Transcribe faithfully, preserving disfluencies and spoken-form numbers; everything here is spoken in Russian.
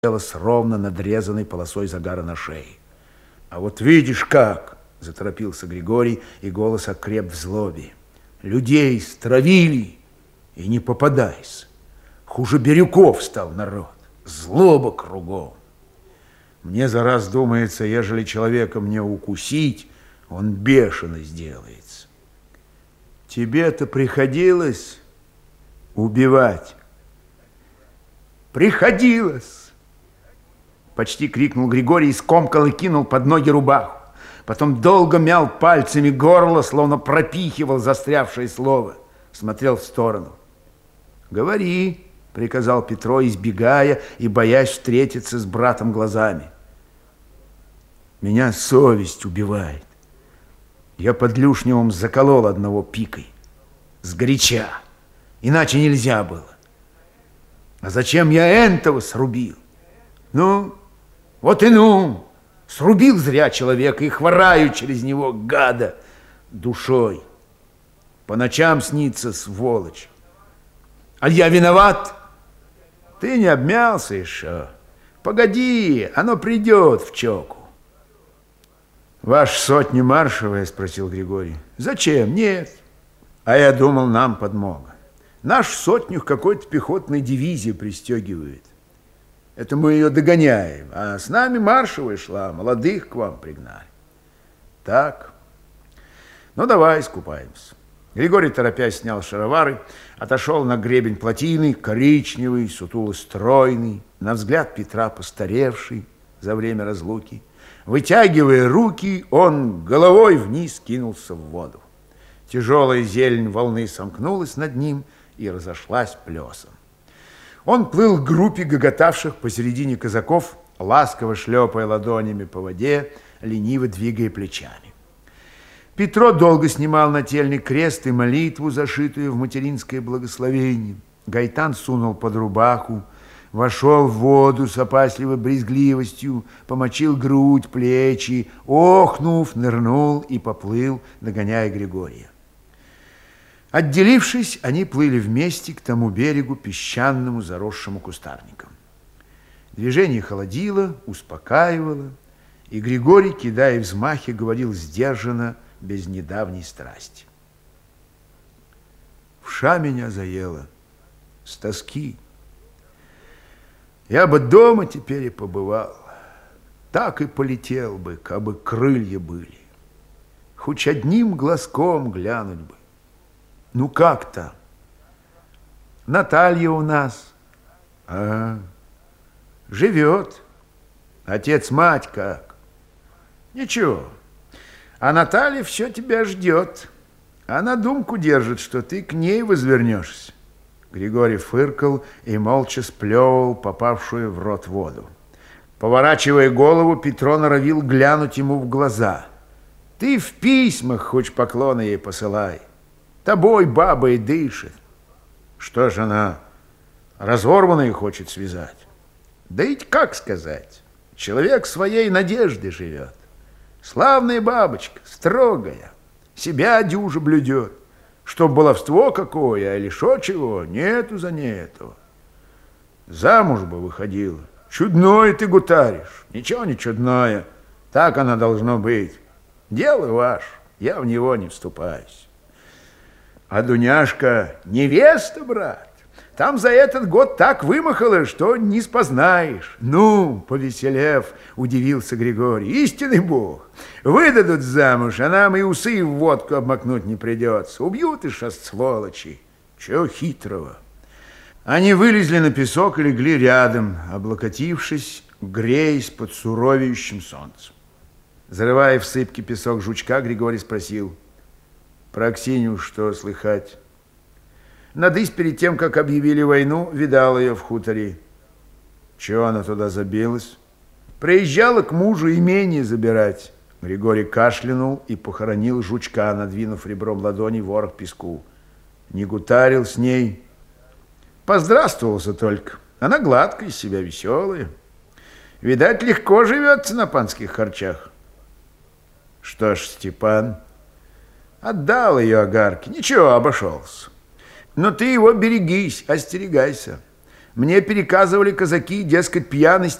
с ровно надрезанной полосой загара на шее. «А вот видишь как!» — заторопился Григорий, и голос окреп в злобе. «Людей стравили, и не попадайся. Хуже Бирюков стал народ, злоба кругом. Мне за раз думается, ежели человека мне укусить, он бешено сделается. Тебе-то приходилось убивать?» «Приходилось!» Почти крикнул Григорий и скомкал и кинул под ноги рубаху. Потом долго мял пальцами горло, словно пропихивал застрявшее слово. Смотрел в сторону. «Говори», — приказал Петро, избегая и боясь встретиться с братом глазами. «Меня совесть убивает. Я под Люшневым заколол одного пикой. Сгоряча. Иначе нельзя было. А зачем я этого срубил? Ну, вот и ну, срубил зря человека и хвораю через него, гада, душой. По ночам снится сволочь. А я виноват? Ты не обмялся еще. Погоди, оно придет в чоку». «Ваша сотня маршевая?» — спросил Григорий. «Зачем? Нет. А я думал, нам подмога. Нашу сотню к какой-то пехотной дивизии пристегивает. Это мы ее догоняем, а с нами маршевая шла, молодых к вам пригнали. Так, ну давай искупаемся». Григорий, торопясь, снял шаровары, отошел на гребень плотины, коричневый, сутуло-стройный, на взгляд Петра постаревший за время разлуки. Вытягивая руки, он головой вниз кинулся в воду. Тяжелая зелень волны сомкнулась над ним и разошлась плесом. Он плыл к группе гоготавших посередине казаков, ласково шлепая ладонями по воде, лениво двигая плечами. Петро долго снимал нательный крест и молитву, зашитую в материнское благословение. Гайтан сунул под рубаху, вошел в воду с опасливой брезгливостью, помочил грудь, плечи, охнув, нырнул и поплыл, догоняя Григория. Отделившись, они плыли вместе к тому берегу, песчаному, заросшему кустарником. Движение холодило, успокаивало, и Григорий, кидая взмахи, говорил сдержанно, без недавней страсти. «Вша меня заела с тоски. Я бы дома теперь и побывал, так и полетел бы, кабы крылья были. Хоть одним глазком глянуть бы. Ну как-то? Наталья у нас. А, живет. Отец-мать как? Ничего. А Наталья все тебя ждет. Она думку держит, что ты к ней возвернешься». Григорий фыркал и молча сплевывал попавшую в рот воду. Поворачивая голову, Петро норовил глянуть ему в глаза. «Ты в письмах хоть поклоны ей посылай. Тобой баба и дышит. Что ж она, разорванной хочет связать? Да ведь как сказать, человек своей надежды живет. Славная бабочка, строгая, себя дюже блюдет. Чтоб баловство какое, а или шо чего, нету за ней этого. Замуж бы выходила. Чудное ты гутаришь. Ничего не чудное. Так оно должно быть. Дело ваше, я в него не вступаюсь. А Дуняшка невеста, брат. Там за этот год так вымахала, что не спознаешь. Ну, повеселев, удивился Григорий. Истинный бог. Выдадут замуж, а нам и усы в водку обмакнуть не придется. Убьют и шас сволочи. Чего хитрого? Они вылезли на песок и легли рядом, облокотившись, греясь под суровеющим солнцем. Зарывая в сыпки песок жучка, Григорий спросил: «Про Аксинью что слыхать?» Надысь перед тем, как объявили войну, видал ее в хуторе. Чего она туда забилась? Приезжала к мужу имение забирать. Григорий кашлянул и похоронил жучка, надвинув ребром ладони ворох песку. Не гутарил с ней. Поздравствовался только. Она гладкая из себя, веселая. Видать, легко живется на панских харчах. Что ж, Степан отдал ее огарке. Ничего, обошелся. Но ты его берегись, остерегайся. Мне переказывали казаки, дескать, пьяный